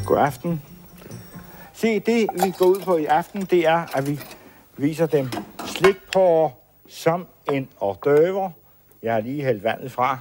God aften. Se, det vi går ud på i aften, det er, at vi viser dem slikporre som en hors d'oeuvre. Jeg har lige hældt vandet fra.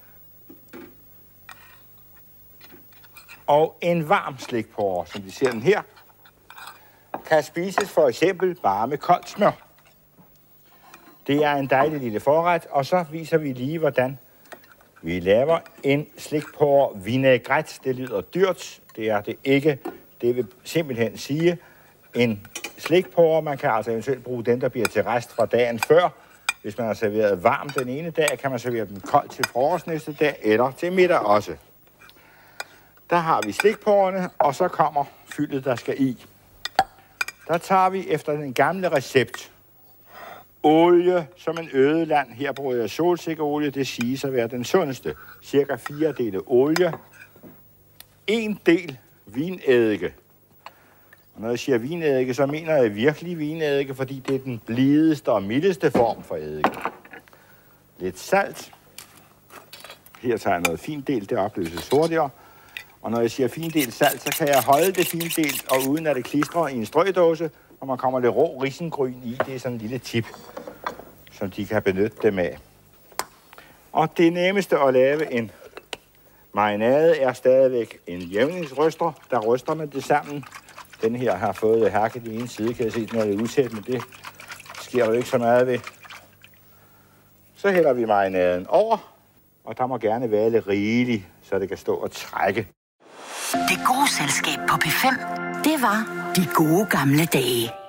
Og en varm slikporre, som de ser den her, kan spises for eksempel bare med koldt smør. Det er en dejlig lille forret, og så viser vi lige, hvordan vi laver en slikporre vinaigrette. Det lyder dyrt, det er det ikke. Det vil simpelthen sige en slikporre. Man kan altså eventuelt bruge den, der bliver til rest fra dagen før. Hvis man har serveret varm den ene dag, kan man servere den kold til frokost næste dag, eller til middag også. Der har vi slikporrerne, og så kommer fyldet, der skal i. Der tager vi efter den gamle recept olie som en ødeland. Her bruger jeg solsikkeolie, det siges at være den sundeste. Cirka 4 dele olie. 1 del vinedike. Og når jeg siger vinedike, så mener jeg virkelig vinedike, fordi det er den blideste og mildeste form for eddike. Lidt salt. Her tager jeg noget findel, det opløses hurtigere. Og når jeg siger findelt salt, så kan jeg holde det findelt, og uden at det klistrer i en strødåse, og man kommer lidt rå risengryn i. Det er sådan en lille tip, som de kan benytte dem af. Og det nemmeste at lave en marinade er stadigvæk en jævningsryster. Der ryster man det sammen. Den her har fået hakket i en side, kan jeg se, den er lidt utæt, men det sker jo ikke så meget ved. Så hælder vi marinaden over, og der må gerne være lidt rigeligt, så det kan stå og trække. Det gode selskab på P5, det var De Gode Gamle Dage.